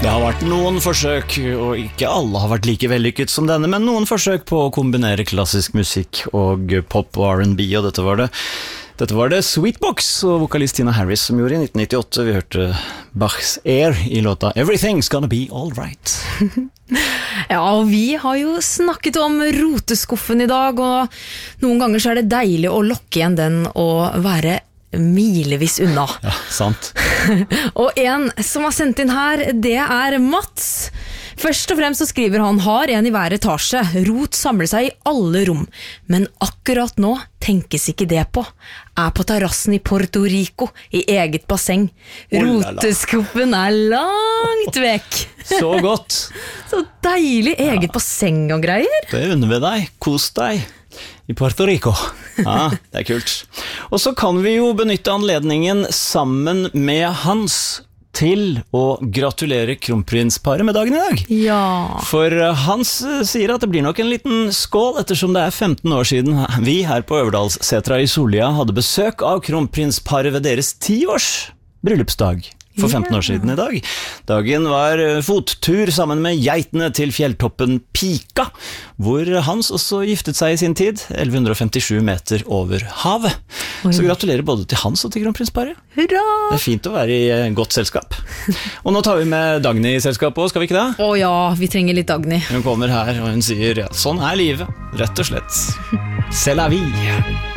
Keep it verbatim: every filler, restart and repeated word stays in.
Det har vært noen forsøk, og ikke alle har vært like vellykket som denne, men noen forsøk på å kombinere klassisk musikk og pop og R and B, og dette var det. Dette var det Sweetbox og vokalist Tina Harris som gjorde i nitten nittiåtte. Vi hørte Bachs Air i låta Everything's Gonna Be All Right. Ja, og vi har jo snakket om roteskuffen i dag, og noen ganger så er det deilig å lokke igjen den og være milevis unna. Ja, sant. Og en som har sendt inn her, det er Mats. Først og fremst så skriver han: har en i hver etasje, rot samler seg i alle rom, men akkurat nå tenkes ikke det på. Er på terrassen i Puerto Rico, i eget basseng. Roteskuffen er langt vekk. Så godt. Så deilig, eget ja. Basseng og greier. Det unner vi deg, kos deg i Puerto Rico. Ja, det er kult. Og så kan vi jo benytte anledningen sammen med Hans til å gratulere kronprinsparet med dagen i dag. Ja. For Hans sier at det blir nok en liten skål, ettersom det er femten år siden vi her på Øverdalssetra i Solia hadde besøk av kronprinsparet ved deres tiårs bryllupsdag. For femten år siden i dag. Dagen var fottur sammen med geitene til fjelltoppen Pika, hvor Hans også giftet seg i sin tid, elleve femtisju meter over havet. Oi. Så gratulerer både til Hans og til kronprinsparet. Hurra! Det er fint å være i godt selskap. Og nå tar vi med Dagny i selskapet også, skal vi ikke det? Å ja, vi trenger litt Dagny. Hun kommer her og hun sier, ja, sånn er livet, rett og slett. C'est la vie.